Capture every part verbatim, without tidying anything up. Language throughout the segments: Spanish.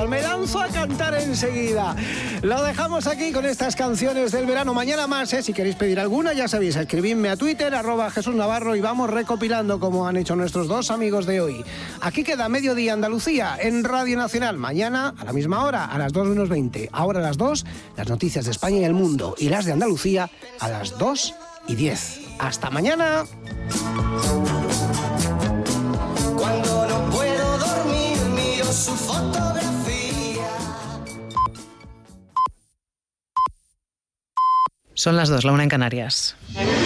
canción, me lanzo a cantar enseguida. Lo dejamos aquí con estas canciones del verano. Mañana más, ¿eh? Si queréis pedir alguna, ya sabéis, escribidme a Twitter, arroba Jesús Navarro, y vamos recopilando como han hecho nuestros dos amigos de hoy. Aquí queda Mediodía Andalucía en Radio Nacional. Mañana a la misma hora, a las dos menos veinte. Ahora a las dos, las noticias de España y el mundo. Y las de Andalucía a las dos y diez. ¡Hasta mañana! Cuando no puedo dormir, miro su fotografía. Son las dos, la una en Canarias.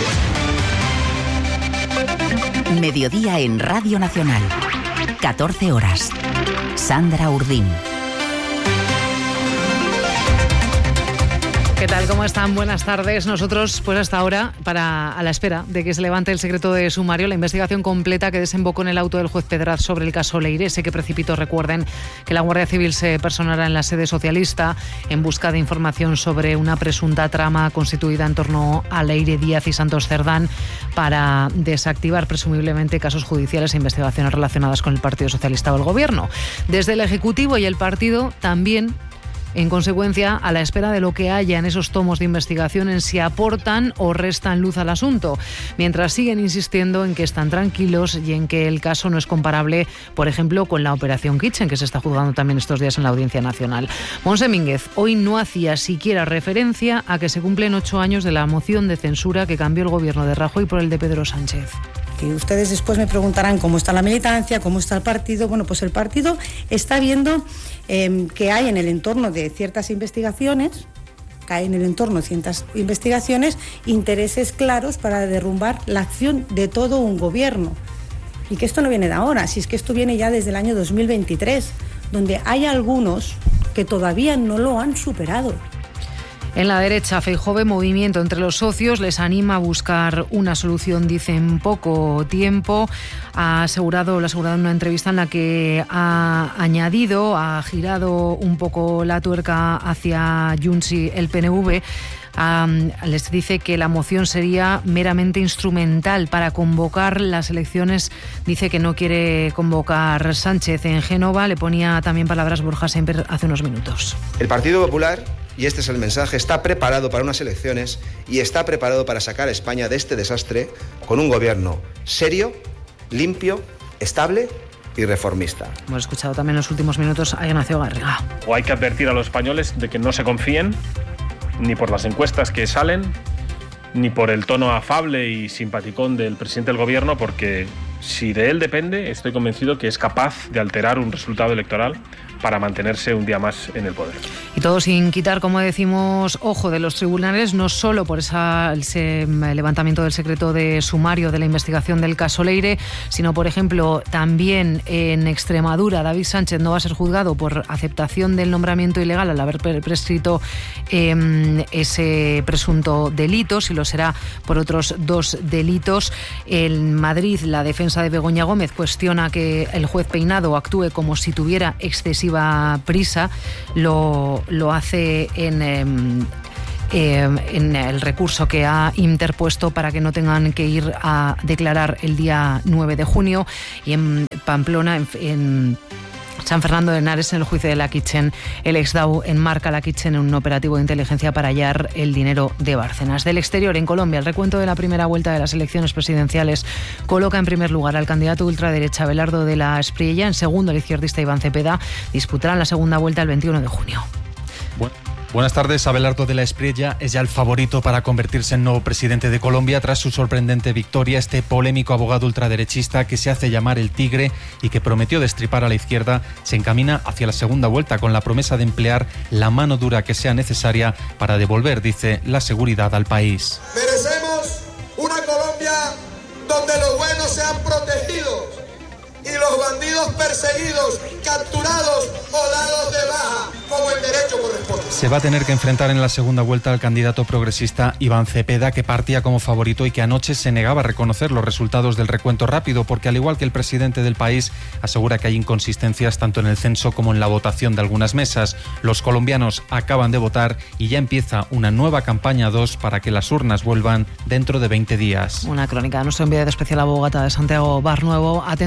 Mediodía en Radio Nacional. catorce horas. Sandra Urdín. ¿Qué tal? ¿Cómo están? Buenas tardes. Nosotros, pues hasta ahora, para a la espera de que se levante el secreto de sumario, la investigación completa que desembocó en el auto del juez Pedraz sobre el caso Leire, ese que precipitó, recuerden, que la Guardia Civil se personara en la sede socialista en busca de información sobre una presunta trama constituida en torno a Leire Díaz y Santos Cerdán para desactivar presumiblemente casos judiciales e investigaciones relacionadas con el Partido Socialista o el Gobierno. Desde el Ejecutivo y el partido también, en consecuencia, a la espera de lo que haya en esos tomos de investigación, en si aportan o restan luz al asunto, mientras siguen insistiendo en que están tranquilos y en que el caso no es comparable, por ejemplo, con la Operación Kitchen, que se está juzgando también estos días en la Audiencia Nacional. Monse Mínguez hoy no hacía siquiera referencia a que se cumplen ocho años de la moción de censura que cambió el gobierno de Rajoy por el de Pedro Sánchez. Y ustedes después me preguntarán cómo está la militancia, cómo está el partido. Bueno, pues el partido está viendo eh, que hay en el entorno de ciertas investigaciones, que hay en el entorno de ciertas investigaciones, intereses claros para derrumbar la acción de todo un gobierno. Y que esto no viene de ahora, si es que esto viene ya desde el año dos mil veintitrés, donde hay algunos que todavía no lo han superado. En la derecha, Feijóo ve movimiento entre los socios, les anima a buscar una solución, dice, en poco tiempo. Ha asegurado, lo ha asegurado en una entrevista en la que ha añadido, ha girado un poco la tuerca hacia Junts y el P N V. Um, les dice que la moción sería meramente instrumental para convocar las elecciones. Dice que no quiere convocar Sánchez en Génova. Le ponía también palabras Borja Semper hace unos minutos. El Partido Popular, y este es el mensaje, está preparado para unas elecciones y está preparado para sacar a España de este desastre con un gobierno serio, limpio, estable y reformista. Hemos escuchado también en los últimos minutos a Ignacio Garriga. O hay que advertir a los españoles de que no se confíen ni por las encuestas que salen, ni por el tono afable y simpaticón del presidente del gobierno, porque si de él depende, estoy convencido que es capaz de alterar un resultado electoral para mantenerse un día más en el poder. Y todo sin quitar, como decimos, ojo de los tribunales, no solo por esa, ese levantamiento del secreto de sumario de la investigación del caso Leire, sino, por ejemplo, también en Extremadura, David Sánchez no va a ser juzgado por aceptación del nombramiento ilegal al haber prescrito eh, ese presunto delito, si lo será por otros dos delitos. En Madrid, la defensa de Begoña Gómez cuestiona que el juez Peinado actúe como si tuviera excesiva prisa. Lo, lo hace en... Eh, Eh, en el recurso que ha interpuesto para que no tengan que ir a declarar el día nueve de junio. Y en Pamplona, en, en San Fernando de Henares, en el juicio de la Kitchen, el ex-D A U enmarca la Kitchen en un operativo de inteligencia para hallar el dinero de Bárcenas. Del exterior, en Colombia, el recuento de la primera vuelta de las elecciones presidenciales coloca en primer lugar al candidato ultraderecha Abelardo de la Espriella, en segundo el izquierdista Iván Cepeda. Disputarán la segunda vuelta el veintiuno de junio. Bueno. Buenas tardes. Abelardo de la Espriella es ya el favorito para convertirse en nuevo presidente de Colombia tras su sorprendente victoria. Este polémico abogado ultraderechista, que se hace llamar el Tigre y que prometió destripar a la izquierda, se encamina hacia la segunda vuelta con la promesa de emplear la mano dura que sea necesaria para devolver, dice, la seguridad al país. Merecemos una Colombia donde los buenos sean protegidos y los bandidos perseguidos, capturados o dados de baja, como el derecho corresponde. Se va a tener que enfrentar en la segunda vuelta al candidato progresista Iván Cepeda, que partía como favorito y que anoche se negaba a reconocer los resultados del recuento rápido, porque al igual que el presidente del país, asegura que hay inconsistencias tanto en el censo como en la votación de algunas mesas. Los colombianos acaban de votar y ya empieza una nueva campaña dos para que las urnas vuelvan dentro de veinte días. Una crónica de nuestro enviado especial a Bogotá, de Santiago Barnuevo. Atentos también al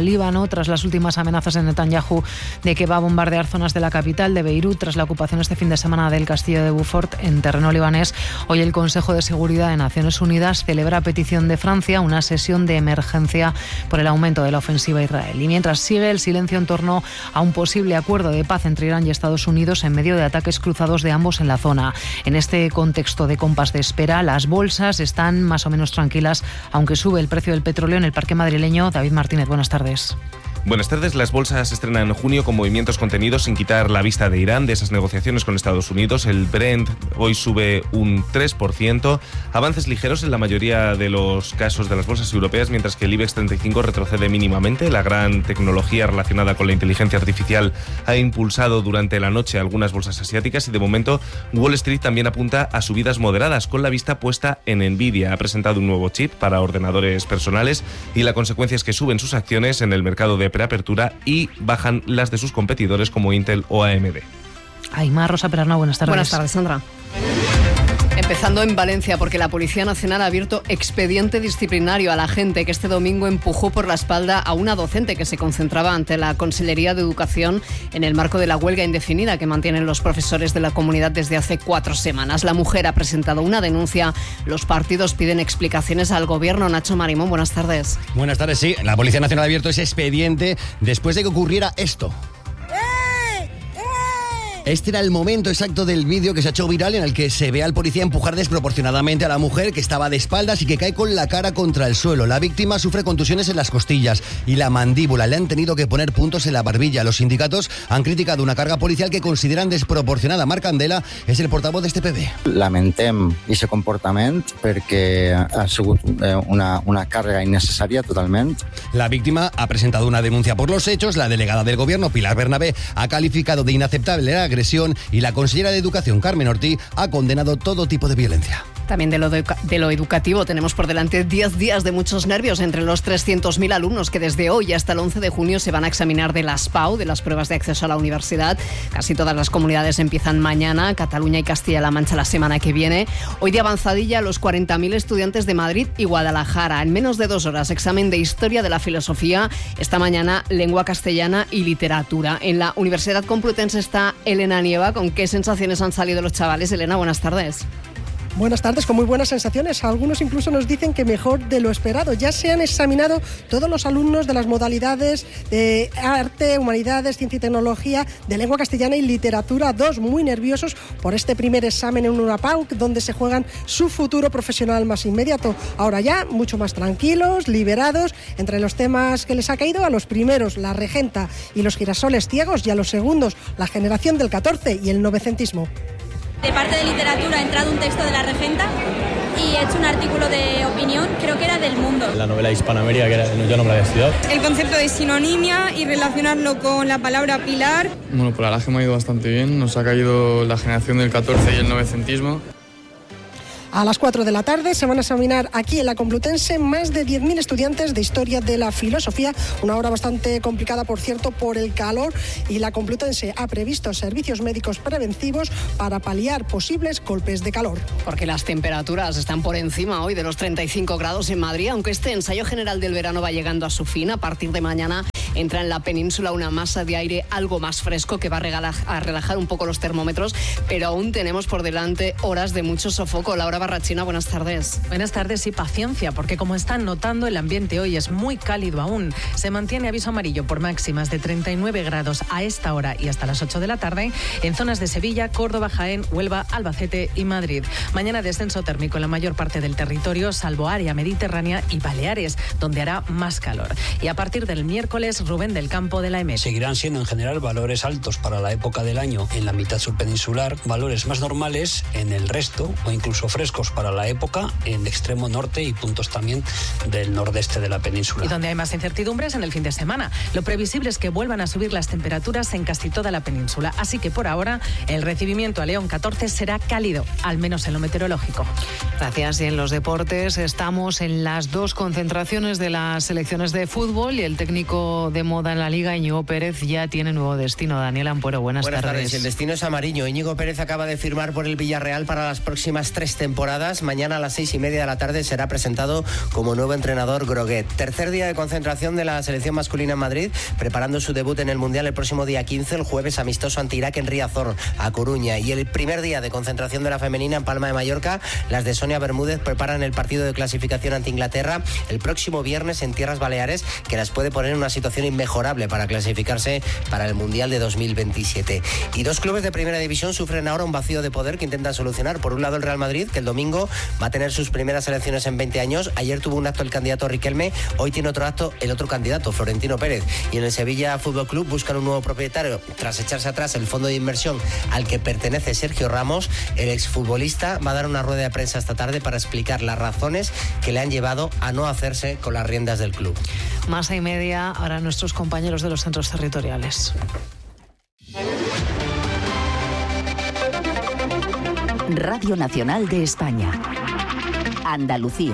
al Líbano tras las últimas amenazas de Netanyahu de que va a bombardear zonas de la capital de Beirut tras la ocupación este fin de semana del castillo de Beaufort en terreno libanés. Hoy el Consejo de Seguridad de Naciones Unidas celebra a petición de Francia una sesión de emergencia por el aumento de la ofensiva a Israel. Y mientras sigue el silencio en torno a un posible acuerdo de paz entre Irán y Estados Unidos en medio de ataques cruzados de ambos en la zona. En este contexto de compás de espera, las bolsas están más o menos tranquilas, aunque sube el precio del petróleo en el parque madrileño. David Martínez, buenas tardes. Buenas tardes. Las bolsas se estrenan en junio con movimientos contenidos sin quitar la vista de Irán, de esas negociaciones con Estados Unidos. El Brent hoy sube un tres por ciento. Avances ligeros en la mayoría de los casos de las bolsas europeas, mientras que el IBEX treinta y cinco retrocede mínimamente. La gran tecnología relacionada con la inteligencia artificial ha impulsado durante la noche algunas bolsas asiáticas y de momento Wall Street también apunta a subidas moderadas, con la vista puesta en Nvidia. Ha presentado un nuevo chip para ordenadores personales y la consecuencia es que suben sus acciones en el mercado de preapertura y bajan las de sus competidores como Intel o A M D. Aymar Rosa Perarnau, buenas tardes. Buenas tardes, Sandra. Empezando en Valencia, porque la Policía Nacional ha abierto expediente disciplinario a la gente que este domingo empujó por la espalda a una docente que se concentraba ante la Consellería de Educación en el marco de la huelga indefinida que mantienen los profesores de la comunidad desde hace cuatro semanas. La mujer ha presentado una denuncia. Los partidos piden explicaciones al Gobierno. Nacho Marimón, buenas tardes. Buenas tardes, sí. La Policía Nacional ha abierto ese expediente después de que ocurriera esto. Este era el momento exacto del vídeo que se ha hecho viral en el que se ve al policía empujar desproporcionadamente a la mujer que estaba de espaldas y que cae con la cara contra el suelo. La víctima sufre contusiones en las costillas y la mandíbula. Le han tenido que poner puntos en la barbilla. Los sindicatos han criticado una carga policial que consideran desproporcionada. Marc Candela es el portavoz de este P B. Lamentem aquest comportament perquè ha sigut una, una càrrega innecessària totalment. La víctima ha presentado una denuncia por los hechos. La delegada del Gobierno, Pilar Bernabé, ha calificado de inaceptable la agresión y la consellera de Educación, Carmen Ortí, ha condenado todo tipo de violencia. También de lo, de, de lo educativo tenemos por delante diez días de muchos nervios entre los trescientos mil alumnos que desde hoy hasta el once de junio se van a examinar de las P A U, de las pruebas de acceso a la universidad. Casi todas las comunidades empiezan mañana, Cataluña y Castilla-La Mancha la semana que viene. Hoy de avanzadilla los cuarenta mil estudiantes de Madrid y Guadalajara. En menos de dos horas, examen de Historia de la Filosofía. Esta mañana, Lengua Castellana y Literatura. En la Universidad Complutense está Elena Nieva. ¿Con qué sensaciones han salido los chavales? Elena, buenas tardes. Buenas tardes, con muy buenas sensaciones. Algunos incluso nos dicen que mejor de lo esperado. Ya se han examinado todos los alumnos de las modalidades de arte, humanidades, ciencia y tecnología, de lengua castellana y literatura dos, muy nerviosos por este primer examen en una P A U, donde se juegan su futuro profesional más inmediato. Ahora ya, mucho más tranquilos, liberados. Entre los temas que les ha caído, a los primeros, la regenta y los girasoles ciegos, y a los segundos, la generación del catorce y el novecentismo. De parte de literatura ha entrado un texto de la regenta y he hecho un artículo de opinión, creo que era del Mundo. La novela Hispanoamérica, que era, yo no me la había estudiado. El concepto de sinonimia y relacionarlo con la palabra pilar. Bueno, pues la verdad es que me ha ido bastante bien. Nos ha caído la generación del catorce y el novecentismo. A las cuatro de la tarde se van a examinar aquí en la Complutense más de diez mil estudiantes de Historia de la Filosofía, una hora bastante complicada, por cierto, por el calor, y la Complutense ha previsto servicios médicos preventivos para paliar posibles golpes de calor. Porque las temperaturas están por encima hoy de los treinta y cinco grados en Madrid, aunque este ensayo general del verano va llegando a su fin. A partir de mañana entra en la península una masa de aire algo más fresco que va a, regalar, a relajar un poco los termómetros, pero aún tenemos por delante horas de mucho sofoco. Laura Barrachina, buenas tardes. Buenas tardes y paciencia, porque como están notando, el ambiente hoy es muy cálido aún. Se mantiene aviso amarillo por máximas de treinta y nueve grados a esta hora y hasta las ocho de la tarde en zonas de Sevilla, Córdoba, Jaén, Huelva, Albacete y Madrid. Mañana descenso térmico en la mayor parte del territorio, salvo área mediterránea y Baleares, donde hará más calor. Y a partir del miércoles, Rubén del Campo de la E M E. Seguirán siendo en general valores altos para la época del año en la mitad surpeninsular, valores más normales en el resto o incluso frescos para la época en el extremo norte y puntos también del nordeste de la península. Y donde hay más incertidumbres en el fin de semana. Lo previsible es que vuelvan a subir las temperaturas en casi toda la península. Así que por ahora el recibimiento a León catorce será cálido, al menos en lo meteorológico. Gracias. Y en los deportes estamos en las dos concentraciones de las selecciones de fútbol y el técnico puesto de moda en la Liga, Íñigo Pérez ya tiene nuevo destino. Daniel Ampuero, buenas, buenas tardes. tardes. El destino es amarillo. Íñigo Pérez acaba de firmar por el Villarreal para las próximas tres temporadas. Mañana a las seis y media de la tarde será presentado como nuevo entrenador Groguet. Tercer día de concentración de la selección masculina en Madrid, preparando su debut en el Mundial el próximo día quince, el jueves amistoso ante Irak en Riazor, a Coruña. Y el primer día de concentración de la femenina en Palma de Mallorca, las de Sonia Bermúdez preparan el partido de clasificación ante Inglaterra el próximo viernes en Tierras Baleares, que las puede poner en una situación inmejorable para clasificarse para el Mundial de dos mil veintisiete. Y dos clubes de primera división sufren ahora un vacío de poder que intentan solucionar. Por un lado, el Real Madrid, que el domingo va a tener sus primeras elecciones en veinte años. Ayer tuvo un acto el candidato Riquelme, hoy tiene otro acto el otro candidato, Florentino Pérez. Y en el Sevilla Fútbol Club buscan un nuevo propietario tras echarse atrás el fondo de inversión al que pertenece Sergio Ramos. El exfutbolista va a dar una rueda de prensa esta tarde para explicar las razones que le han llevado a no hacerse con las riendas del club. Masa y media, ahora nuestros compañeros de los centros territoriales. Radio Nacional de España. Andalucía.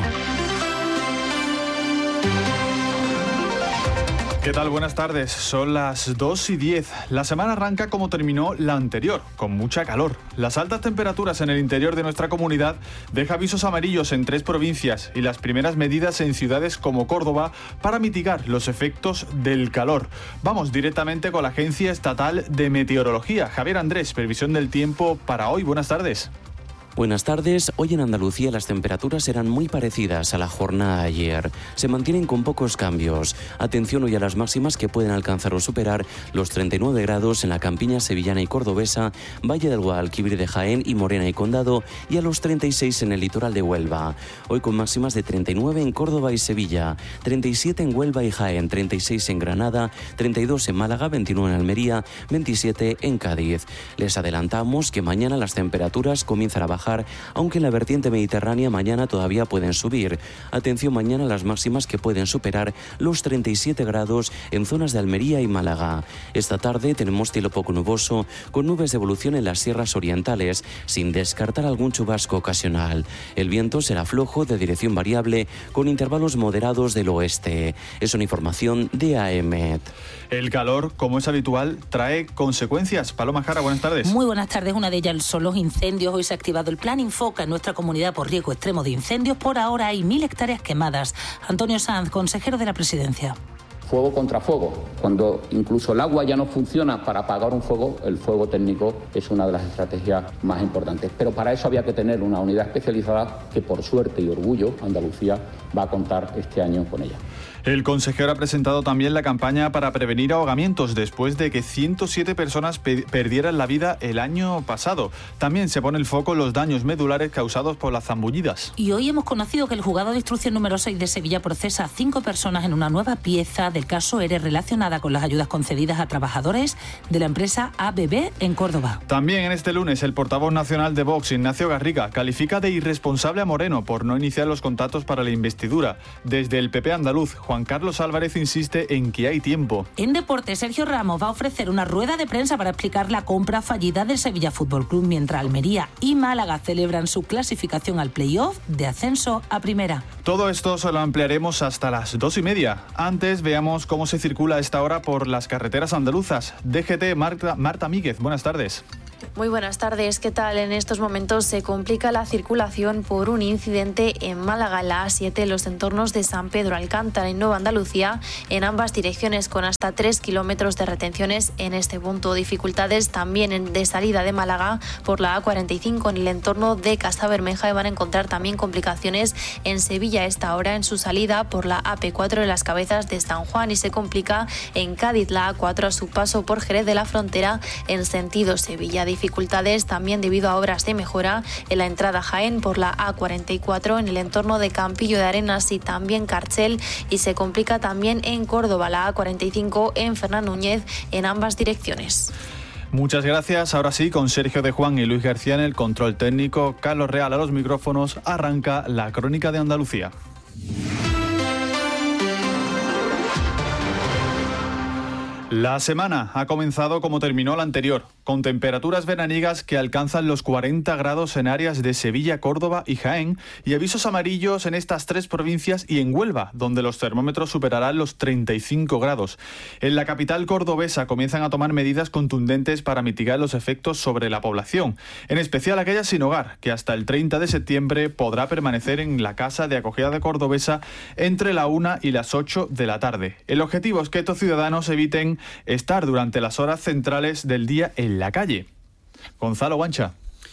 ¿Qué tal? Buenas tardes. Son las dos y diez. La semana arranca como terminó la anterior, con mucha calor. Las altas temperaturas en el interior de nuestra comunidad deja avisos amarillos en tres provincias y las primeras medidas en ciudades como Córdoba para mitigar los efectos del calor. Vamos directamente con la Agencia Estatal de Meteorología. Javier Andrés, previsión del tiempo para hoy. Buenas tardes. Buenas tardes. Hoy en Andalucía las temperaturas serán muy parecidas a la jornada de ayer. Se mantienen con pocos cambios. Atención hoy a las máximas que pueden alcanzar o superar los treinta y nueve grados en la campiña sevillana y cordobesa, Valle del Guadalquivir de Jaén y Morena y Condado, y a los treinta y seis en el litoral de Huelva. Hoy con máximas de treinta y nueve en Córdoba y Sevilla, treinta y siete en Huelva y Jaén, treinta y seis en Granada, treinta y dos en Málaga, veintinueve en Almería, veintisiete en Cádiz. Les adelantamos que mañana las temperaturas comienzan a bajar, aunque en la vertiente mediterránea mañana todavía pueden subir. Atención mañana a las máximas que pueden superar los treinta y siete grados en zonas de Almería y Málaga. Esta tarde tenemos cielo poco nuboso, con nubes de evolución en las sierras orientales, sin descartar algún chubasco ocasional. El viento será flojo de dirección variable, con intervalos moderados del oeste. Es una información de A E M E T. El calor, como es habitual, trae consecuencias. Paloma Jara, buenas tardes. Muy buenas tardes. Una de ellas son los incendios. Hoy se ha activado el Plan Infoca en nuestra comunidad por riesgo extremo de incendios. Por ahora hay mil hectáreas quemadas. Antonio Sanz, consejero de la Presidencia. Fuego contra fuego. Cuando incluso el agua ya no funciona para apagar un fuego, el fuego técnico es una de las estrategias más importantes. Pero para eso había que tener una unidad especializada que, por suerte y orgullo, Andalucía va a contar este año con ella. El consejero ha presentado también la campaña para prevenir ahogamientos después de que ciento siete personas pe- perdieran la vida el año pasado. También se pone el foco en los daños medulares causados por las zambullidas. Y hoy hemos conocido que el juzgado de instrucción número seis de Sevilla procesa a cinco personas en una nueva pieza del caso ERE relacionada con las ayudas concedidas a trabajadores de la empresa A B B en Córdoba. También en este lunes el portavoz nacional de Vox, Ignacio Garriga, califica de irresponsable a Moreno por no iniciar los contactos para la investidura. Desde el P P andaluz, Juan Carlos Álvarez insiste en que hay tiempo. En deporte, Sergio Ramos va a ofrecer una rueda de prensa para explicar la compra fallida del Sevilla Fútbol Club, mientras Almería y Málaga celebran su clasificación al playoff de ascenso a primera. Todo esto se lo ampliaremos hasta las dos y media. Antes veamos cómo se circula a esta hora por las carreteras andaluzas. D G T, Marta, Marta Míguez, buenas tardes. Muy buenas tardes, ¿qué tal? En estos momentos se complica la circulación por un incidente en Málaga, en la A siete, en los entornos de San Pedro Alcántara y Nueva Andalucía, en ambas direcciones, con hasta tres kilómetros de retenciones en este punto. Dificultades también en, de salida de Málaga por la A cuarenta y cinco en el entorno de Casa Bermeja, y van a encontrar también complicaciones en Sevilla a esta hora en su salida por la A P cuatro en las Cabezas de San Juan, y se complica en Cádiz la A cuatro a su paso por Jerez de la Frontera en sentido Sevilla. Dificultades también debido a obras de mejora en la entrada a Jaén por la A cuarenta y cuatro en el entorno de Campillo de Arenas y también Carchel, y se complica también en Córdoba la A cuarenta y cinco en Fernán Núñez en ambas direcciones. Muchas gracias. Ahora sí, con Sergio de Juan y Luis García en el control técnico, Carlos Real a los micrófonos, arranca la Crónica de Andalucía. La semana ha comenzado como terminó la anterior, con temperaturas veraniegas que alcanzan los cuarenta grados en áreas de Sevilla, Córdoba y Jaén, y avisos amarillos en estas tres provincias y en Huelva, donde los termómetros superarán los treinta y cinco grados. En la capital cordobesa comienzan a tomar medidas contundentes para mitigar los efectos sobre la población, en especial aquella sin hogar, que hasta el treinta de septiembre podrá permanecer en la casa de acogida de Cordobesa entre la una y las ocho de la tarde. El objetivo es que estos ciudadanos eviten estar durante las horas centrales del día en la calle. Gonzalo Guancha.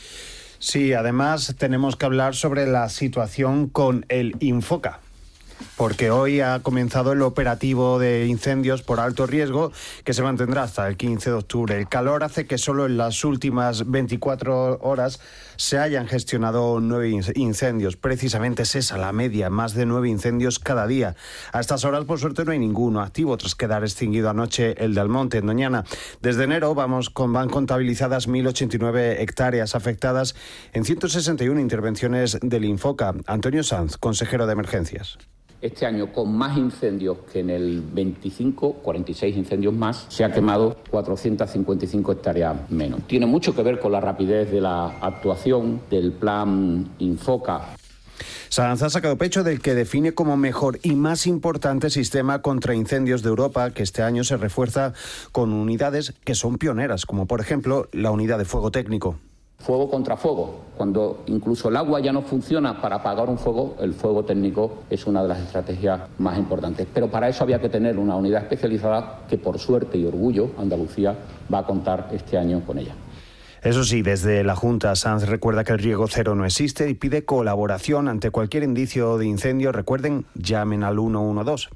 Sí, además tenemos que hablar sobre la situación con el Infoca, porque hoy ha comenzado el operativo de incendios por alto riesgo que se mantendrá hasta el quince de octubre. El calor hace que solo en las últimas veinticuatro horas se hayan gestionado nueve incendios. Precisamente es esa la media, más de nueve incendios cada día. A estas horas, por suerte, no hay ninguno activo tras quedar extinguido anoche el de Almonte, en Doñana. Desde enero vamos con, van contabilizadas mil ochenta y nueve hectáreas afectadas en ciento sesenta y una intervenciones del Infoca. Antonio Sanz, consejero de Emergencias. Este año, con más incendios que en el veinticinco, cuarenta y seis incendios más, se ha quemado cuatrocientas cincuenta y cinco hectáreas menos. Tiene mucho que ver con la rapidez de la actuación del plan Infoca. Sanz ha sacado pecho del que define como mejor y más importante sistema contra incendios de Europa, que este año se refuerza con unidades que son pioneras, como por ejemplo la unidad de fuego técnico. Fuego contra fuego. Cuando incluso el agua ya no funciona para apagar un fuego, el fuego técnico es una de las estrategias más importantes. Pero para eso había que tener una unidad especializada que, por suerte y orgullo, Andalucía va a contar este año con ella. Eso sí, desde la Junta, Sanz recuerda que el riesgo cero no existe y pide colaboración ante cualquier indicio de incendio. Recuerden, llamen al uno uno dos.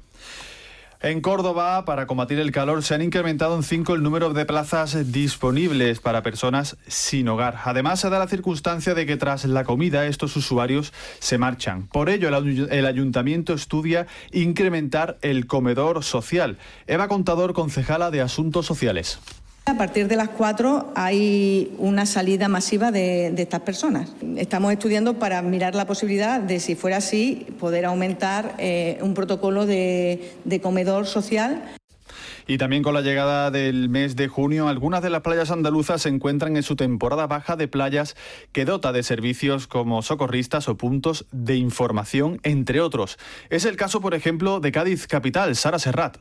En Córdoba, para combatir el calor, se han incrementado en cinco el número de plazas disponibles para personas sin hogar. Además, se da la circunstancia de que tras la comida estos usuarios se marchan. Por ello, el ayuntamiento estudia incrementar el comedor social. Eva Contador, concejala de Asuntos Sociales. A partir de las cuatro hay una salida masiva de, de estas personas. Estamos estudiando para mirar la posibilidad de, si fuera así, poder aumentar eh, un protocolo de, de comedor social. Y también con la llegada del mes de junio, algunas de las playas andaluzas se encuentran en su temporada baja de playas, que dota de servicios como socorristas o puntos de información, entre otros. Es el caso, por ejemplo, de Cádiz capital. Sara Serrat.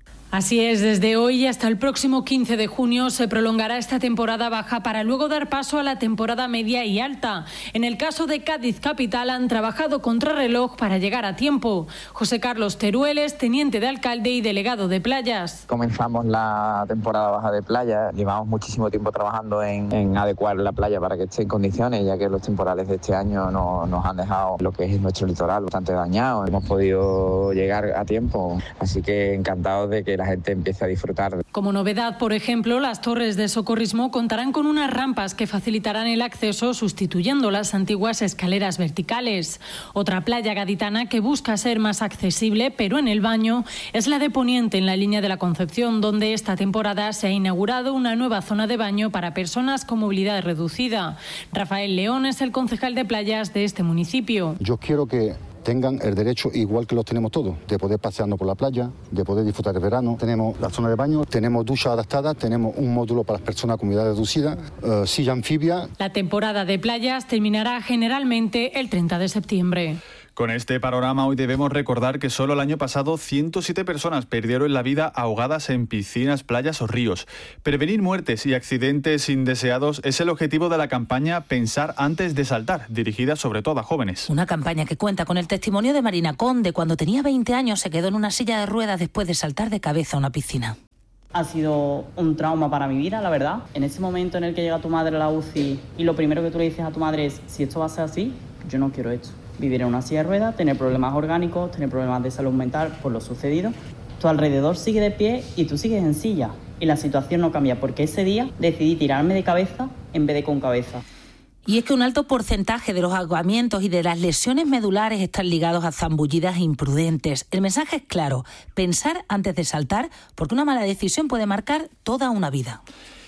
Así es, desde hoy hasta el próximo quince de junio se prolongará esta temporada baja para luego dar paso a la temporada media y alta. En el caso de Cádiz capital han trabajado contrarreloj para llegar a tiempo. José Carlos Terueles, teniente de alcalde y delegado de playas. Comenzamos la temporada baja de playa, llevamos muchísimo tiempo trabajando en, en adecuar la playa para que esté en condiciones, ya que los temporales de este año no, nos han dejado lo que es nuestro litoral bastante dañado. Hemos podido llegar a tiempo, así que encantados de que la gente empiece a disfrutar. Como novedad, por ejemplo, las torres de socorrismo contarán con unas rampas que facilitarán el acceso, sustituyendo las antiguas escaleras verticales. Otra playa gaditana que busca ser más accesible, pero en el baño, es la de Poniente, en la línea de la Concepción, donde esta temporada se ha inaugurado una nueva zona de baño para personas con movilidad reducida. Rafael León es el concejal de playas de este municipio. Yo quiero que tengan el derecho, igual que los tenemos todos, de poder pasearnos por la playa, de poder disfrutar del verano. Tenemos la zona de baño, tenemos ducha adaptada, tenemos un módulo para las personas con movilidad reducida, uh, silla anfibia. La temporada de playas terminará generalmente el treinta de septiembre. Con este panorama, hoy debemos recordar que solo el año pasado ciento siete personas perdieron la vida ahogadas en piscinas, playas o ríos. Prevenir muertes y accidentes indeseados es el objetivo de la campaña Pensar antes de saltar, dirigida sobre todo a jóvenes. Una campaña que cuenta con el testimonio de Marina Conde. Cuando tenía veinte años se quedó en una silla de ruedas después de saltar de cabeza a una piscina. Ha sido un trauma para mi vida, la verdad. En ese momento en el que llega tu madre a la U C I y lo primero que tú le dices a tu madre es: si esto va a ser así, yo no quiero esto. Vivir en una silla de ruedas, tener problemas orgánicos, tener problemas de salud mental por lo sucedido. Tu alrededor sigue de pie y tú sigues en silla. Y la situación no cambia, porque ese día decidí tirarme de cabeza en vez de con cabeza. Y es que un alto porcentaje de los ahogamientos y de las lesiones medulares están ligados a zambullidas imprudentes. El mensaje es claro: pensar antes de saltar, porque una mala decisión puede marcar toda una vida.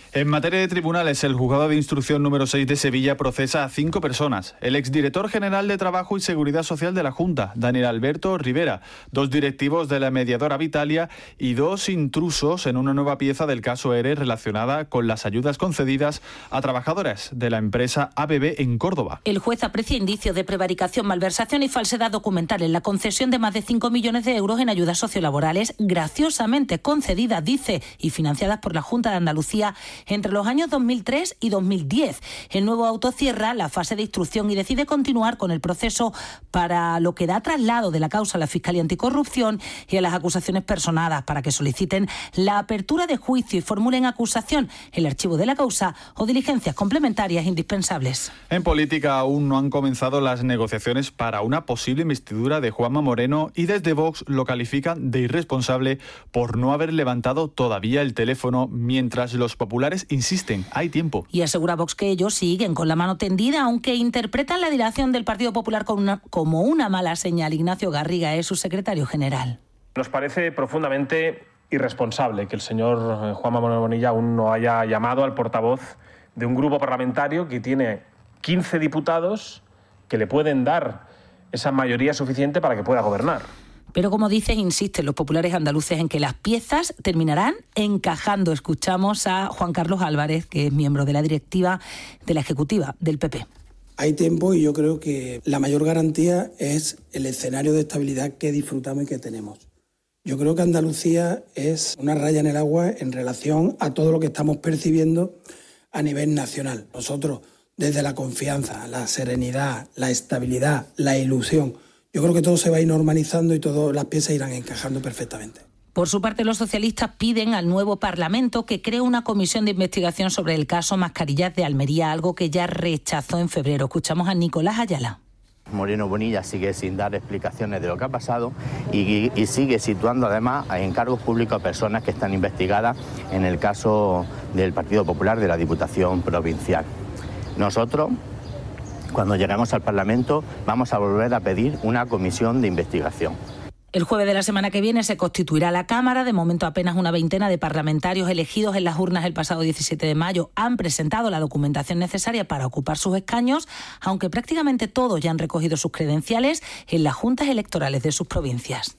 En materia de tribunales, el juzgado de instrucción número seis de Sevilla procesa a cinco personas. El exdirector general de Trabajo y Seguridad Social de la Junta, Daniel Alberto Rivera, dos directivos de la mediadora Vitalia y dos intrusos en una nueva pieza del caso ERE relacionada con las ayudas concedidas a trabajadoras de la empresa A B B en Córdoba. El juez aprecia indicios de prevaricación, malversación y falsedad documental en la concesión de más de cinco millones de euros en ayudas sociolaborales graciosamente concedidas, dice, y financiadas por la Junta de Andalucía entre los años dos mil tres y dos mil diez. El nuevo auto cierra la fase de instrucción y decide continuar con el proceso, para lo que da traslado de la causa a la Fiscalía Anticorrupción y a las acusaciones personadas para que soliciten la apertura de juicio y formulen acusación, el archivo de la causa o diligencias complementarias indispensables. En política aún no han comenzado las negociaciones para una posible investidura de Juanma Moreno y desde Vox lo califican de irresponsable por no haber levantado todavía el teléfono mientras los populares insisten, hay tiempo. Y asegura Vox que ellos siguen con la mano tendida, aunque interpretan la dilación del Partido Popular como una, como una mala señal. Ignacio Garriga es su secretario general. Nos parece profundamente irresponsable que el señor Juanma Moreno Bonilla aún no haya llamado al portavoz de un grupo parlamentario que tiene quince diputados que le pueden dar esa mayoría suficiente para que pueda gobernar. Pero como dices, insisten los populares andaluces en que las piezas terminarán encajando. Escuchamos a Juan Carlos Álvarez, que es miembro de la directiva de la ejecutiva del P P. Hay tiempo y yo creo que la mayor garantía es el escenario de estabilidad que disfrutamos y que tenemos. Yo creo que Andalucía es una raya en el agua en relación a todo lo que estamos percibiendo a nivel nacional. Nosotros, desde la confianza, la serenidad, la estabilidad, la ilusión, yo creo que todo se va a ir normalizando y todas las piezas irán encajando perfectamente. Por su parte, los socialistas piden al nuevo Parlamento que cree una comisión de investigación sobre el caso Mascarillas de Almería, algo que ya rechazó en febrero. Escuchamos a Nicolás Ayala. Moreno Bonilla sigue sin dar explicaciones de lo que ha pasado y, y sigue situando además en cargos públicos a personas que están investigadas en el caso del Partido Popular de la Diputación Provincial. Nosotros, cuando lleguemos al Parlamento, vamos a volver a pedir una comisión de investigación. El jueves de la semana que viene se constituirá la Cámara. De momento, apenas una veintena de parlamentarios elegidos en las urnas el pasado diecisiete de mayo han presentado la documentación necesaria para ocupar sus escaños, aunque prácticamente todos ya han recogido sus credenciales en las juntas electorales de sus provincias.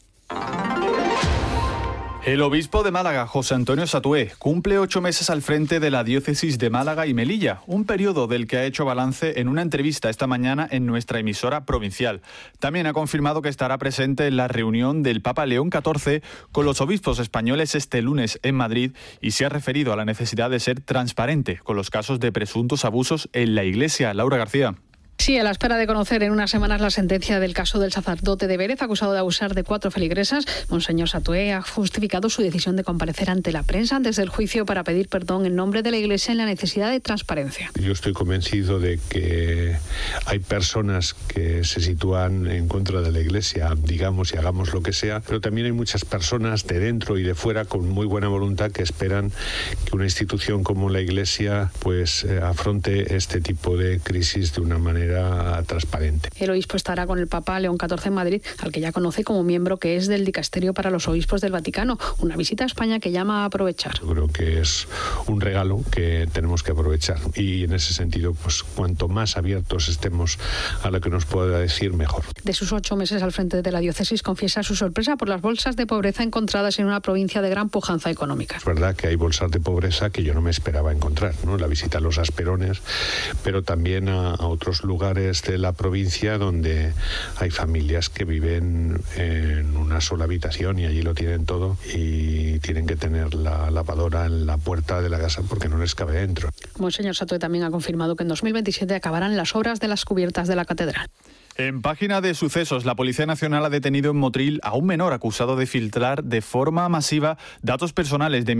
El obispo de Málaga, José Antonio Satué, cumple ocho meses al frente de la diócesis de Málaga y Melilla, un periodo del que ha hecho balance en una entrevista esta mañana en nuestra emisora provincial. También ha confirmado que estará presente en la reunión del Papa León catorce con los obispos españoles este lunes en Madrid y se ha referido a la necesidad de ser transparente con los casos de presuntos abusos en la Iglesia. Laura García. Sí, a la espera de conocer en unas semanas la sentencia del caso del sacerdote de Vélez, acusado de abusar de cuatro feligresas, Monseñor Satué ha justificado su decisión de comparecer ante la prensa antes del juicio para pedir perdón en nombre de la Iglesia en la necesidad de transparencia. Yo estoy convencido de que hay personas que se sitúan en contra de la Iglesia, digamos, y hagamos lo que sea, pero también hay muchas personas de dentro y de fuera con muy buena voluntad que esperan que una institución como la Iglesia pues eh, afronte este tipo de crisis de una manera transparente. El obispo estará con el Papa León catorce en Madrid, al que ya conoce como miembro que es del Dicasterio para los Obispos del Vaticano, una visita a España que llama a aprovechar. Yo creo que es un regalo que tenemos que aprovechar y en ese sentido, pues cuanto más abiertos estemos a lo que nos pueda decir, mejor. De sus ocho meses al frente de la diócesis, confiesa su sorpresa por las bolsas de pobreza encontradas en una provincia de gran pujanza económica. Es verdad que hay bolsas de pobreza que yo no me esperaba encontrar, ¿no? La visita a los Asperones, pero también a, a otros lugares lugares de la provincia donde hay familias que viven en una sola habitación y allí lo tienen todo y tienen que tener la lavadora en la puerta de la casa porque no les cabe dentro. Monseñor Satué también ha confirmado que en dos mil veintisiete acabarán las obras de las cubiertas de la catedral. En página de sucesos, la Policía Nacional ha detenido en Motril a un menor acusado de filtrar de forma masiva datos personales de